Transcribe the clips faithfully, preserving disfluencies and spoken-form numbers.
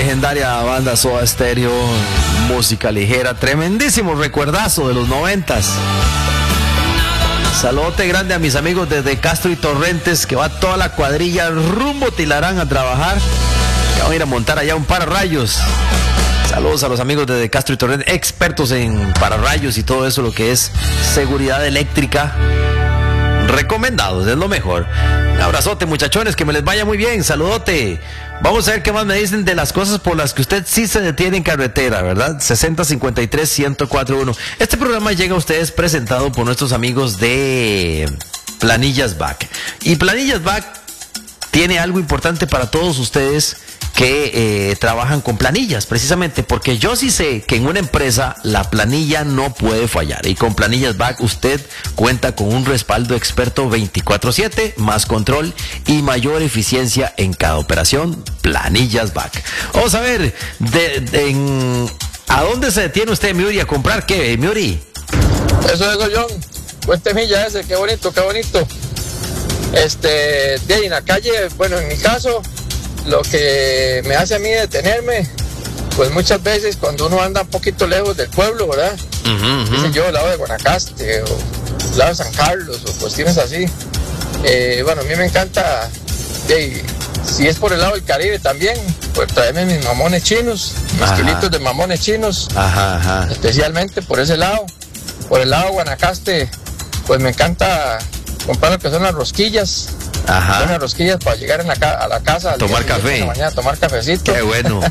legendaria banda Soda Stereo, música ligera, tremendísimo recuerdazo de los noventas. Saludote grande a mis amigos desde Castro y Torrentes, que va toda la cuadrilla rumbo Tilarán a trabajar, que van a ir a montar allá un pararrayos. Saludos a los amigos desde Castro y Torrentes, expertos en pararrayos y todo eso, lo que es seguridad eléctrica. Recomendados, es lo mejor. Un abrazote, muchachones, que me les vaya muy bien. Saludote. Vamos a ver qué más me dicen de las cosas por las que usted sí se detiene en carretera, ¿verdad? sesenta cincuenta y tres ciento cuatro uno. Este programa llega a ustedes presentado por nuestros amigos de Planillas Back. Y Planillas Back tiene algo importante para todos ustedes que eh, trabajan con planillas, precisamente porque yo sí sé que en una empresa la planilla no puede fallar, y con Planillas Back usted cuenta con un respaldo experto veinticuatro siete, más control y mayor eficiencia en cada operación. Planillas Back. Vamos a ver, de, de, en, ¿a dónde se detiene usted, Miuri, a comprar qué, Miuri? Eso es John, Puente Milla ese, qué bonito, qué bonito. Este, de ahí en la calle, bueno, en mi caso, lo que me hace a mí detenerme, pues muchas veces cuando uno anda un poquito lejos del pueblo, ¿verdad? Uh-huh, uh-huh. Dicen yo, el lado de Guanacaste, o el lado de San Carlos, o cuestiones así. Eh, bueno, a mí me encanta, de, si es por el lado del Caribe también, pues traerme mis mamones chinos, mis ajá. kilitos de mamones chinos, ajá, ajá. especialmente por ese lado. Por el lado de Guanacaste, pues me encanta comprar lo que son las rosquillas. Ajá. Unas rosquillas para llegar en la a la casa. Tomar café. Mañana, tomar cafecito. Qué bueno.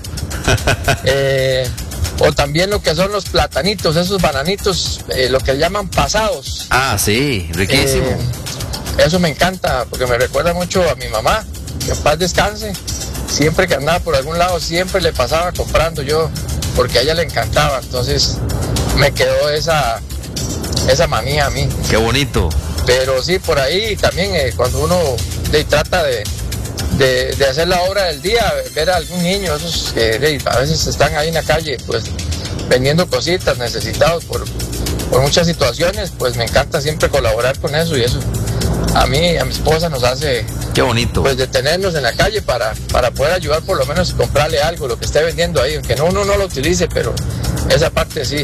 eh, o también lo que son los platanitos, esos bananitos, eh, lo que llaman pasados. Ah, sí, riquísimo. Eh, eso me encanta, porque me recuerda mucho a mi mamá, que en paz descanse. Siempre que andaba por algún lado, siempre le pasaba comprando yo, porque a ella le encantaba. Entonces me quedó esa, esa manía a mí. Qué bonito. Pero sí, por ahí también eh, cuando uno de, trata de, de, de hacer la obra del día, ver a algún niño, esos que de, a veces están ahí en la calle, pues vendiendo cositas, necesitados por, por muchas situaciones, pues me encanta siempre colaborar con eso, y eso a mí y a mi esposa nos hace... Qué bonito. Pues detenernos en la calle para, para poder ayudar, por lo menos comprarle algo, lo que esté vendiendo ahí, aunque no, uno no lo utilice, pero esa parte sí.